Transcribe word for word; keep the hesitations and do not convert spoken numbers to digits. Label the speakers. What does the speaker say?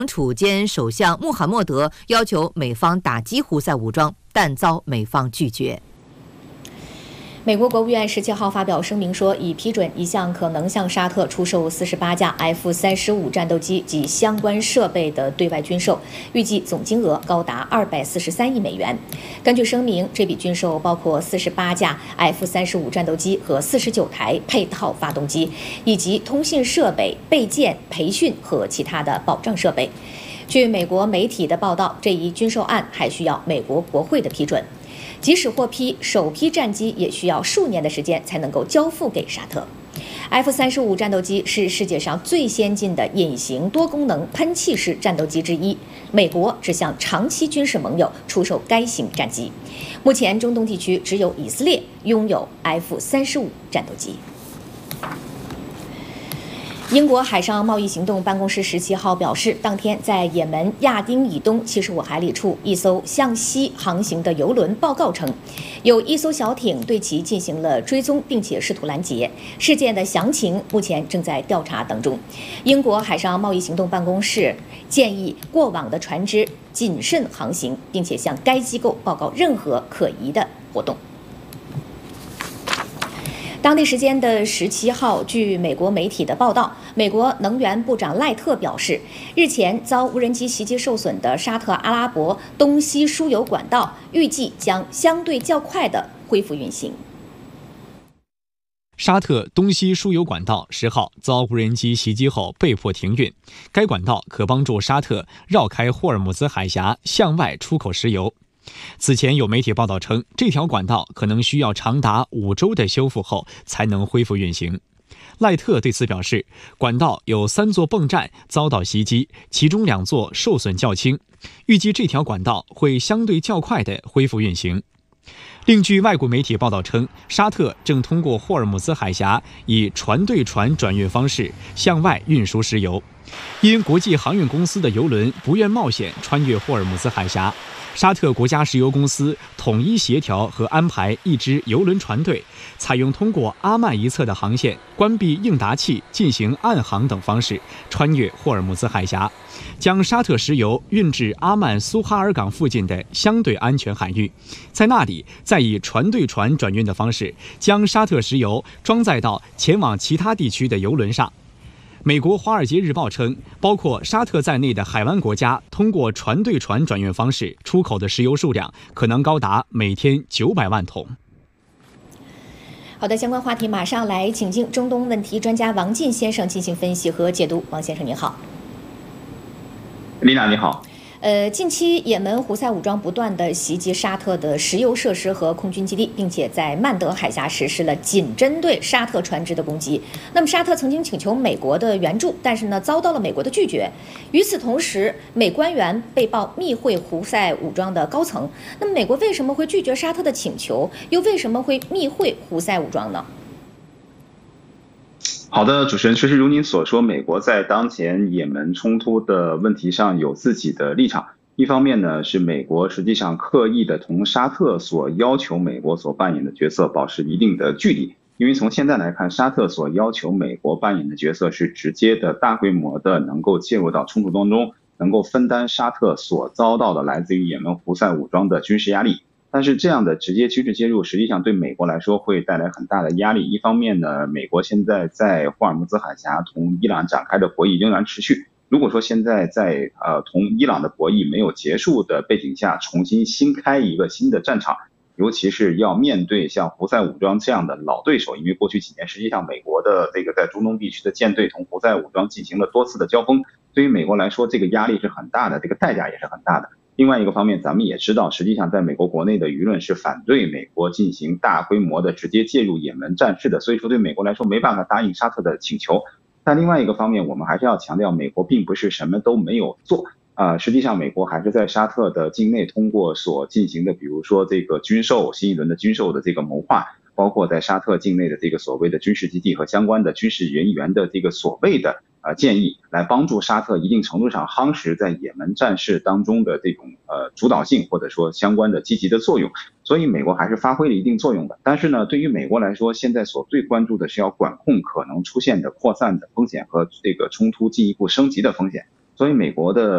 Speaker 1: 楚兼首相穆罕默德要求美方打击胡塞武装，但遭美方拒绝。
Speaker 2: 美国国务院十七号发表声明说，已批准一项可能向沙特出售四十八架 F 三十五战斗机及相关设备的对外军售，预计总金额高达二百四十三亿美元。根据声明，这笔军售包括四十八架 F 三十五战斗机和四十九台配套发动机，以及通信设备、备件、培训和其他的保障设备。据美国媒体的报道，这一军售案还需要美国国会的批准。即使获批，首批战机也需要数年的时间才能够交付给沙特。F 三十五战斗机是世界上最先进的隐形多功能喷气式战斗机之一，美国只向长期军事盟友出售该型战机。目前，中东地区只有以色列拥有 F 三十五战斗机。英国海上贸易行动办公室十七号表示，当天在也门亚丁以东七十五海里处一艘向西航行的油轮报告称，有一艘小艇对其进行了追踪，并且试图拦截。事件的详情目前正在调查当中。英国海上贸易行动办公室建议过往的船只谨慎航行，并且向该机构报告任何可疑的活动。当地时间的十七号，据美国媒体的报道，美国能源部长赖特表示，日前遭无人机袭击受损的沙特阿拉伯东西输油管道，预计将相对较快地恢复运行。
Speaker 3: 沙特东西输油管道十号遭无人机袭击后被迫停运，该管道可帮助沙特绕开霍尔木兹海峡向外出口石油。此前有媒体报道称，这条管道可能需要长达五周的修复后才能恢复运行。赖特对此表示，管道有三座泵站遭到袭击，其中两座受损较轻，预计这条管道会相对较快地恢复运行。另据外国媒体报道称，沙特正通过霍尔木兹海峡以船对船转运方式向外运输石油，因国际航运公司的油轮不愿冒险穿越霍尔木兹海峡，沙特国家石油公司统一协调和安排一支油轮船队，采用通过阿曼一侧的航线、关闭应答器进行暗航等方式穿越霍尔木兹海峡，将沙特石油运至阿曼苏哈尔港附近的相对安全海域，在那里再以船对船转运的方式将沙特石油装载到前往其他地区的油轮上。美国《华尔街日报》称，包括沙特在内的海湾国家通过船对船转运方式出口的石油数量可能高达每天九百万桶。
Speaker 2: 好的，相关话题马上来请进中东问题专家王进先生进行分析和解读。王先生您好。
Speaker 4: 丽娜你好。
Speaker 2: 呃，近期也门胡塞武装不断地袭击沙特的石油设施和空军基地，并且在曼德海峡实施了仅针对沙特船只的攻击。那么沙特曾经请求美国的援助，但是呢遭到了美国的拒绝。与此同时，美官员被曝密会胡塞武装的高层。那么美国为什么会拒绝沙特的请求？又为什么会密会胡塞武装呢？
Speaker 4: 好的，主持人，确实如您所说，美国在当前也门冲突的问题上有自己的立场。一方面呢，是美国实际上刻意的同沙特所要求美国所扮演的角色保持一定的距离，因为从现在来看，沙特所要求美国扮演的角色是直接的、大规模的能够介入到冲突当中，能够分担沙特所遭到的来自于也门胡塞武装的军事压力。但是这样的直接军事介入实际上对美国来说会带来很大的压力。一方面呢，美国现在在霍尔木兹海峡同伊朗展开的博弈仍然持续，如果说现在在呃同伊朗的博弈没有结束的背景下重新新开一个新的战场，尤其是要面对像胡塞武装这样的老对手，因为过去几年实际上美国的这个在中东地区的舰队同胡塞武装进行了多次的交锋，对于美国来说这个压力是很大的，这个代价也是很大的。另外一个方面，咱们也知道，实际上在美国国内的舆论是反对美国进行大规模的直接介入也门战事的，所以说对美国来说没办法答应沙特的请求。但另外一个方面，我们还是要强调，美国并不是什么都没有做啊、呃，实际上美国还是在沙特的境内通过所进行的，比如说这个军售新一轮的军售的这个谋划，包括在沙特境内的这个所谓的军事基地和相关的军事人员的这个所谓的呃建议，来帮助沙特一定程度上夯实在也门战事当中的这种呃主导性或者说相关的积极的作用。所以美国还是发挥了一定作用的。但是呢，对于美国来说，现在所最关注的是要管控可能出现的扩散的风险和这个冲突进一步升级的风险。所以美国的